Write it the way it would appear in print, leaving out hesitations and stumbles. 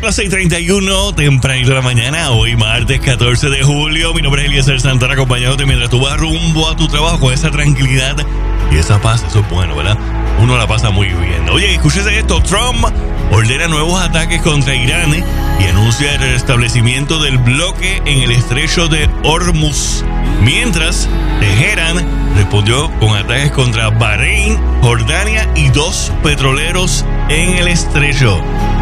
las 6:31, tempranito de la mañana, hoy martes 14 de julio. Mi nombre es Eliezer Santana, acompañándote mientras tú vas rumbo a tu trabajo con esa tranquilidad y esa paz. Eso es bueno, ¿verdad? Uno la pasa muy bien. Oye, escúchese esto. Trump ordena nuevos ataques contra Irán y anuncia el restablecimiento del bloque en el estrecho de Hormuz. Mientras, Teherán respondió con ataques contra Bahrein, Jordania y 2 petroleros en el estrecho.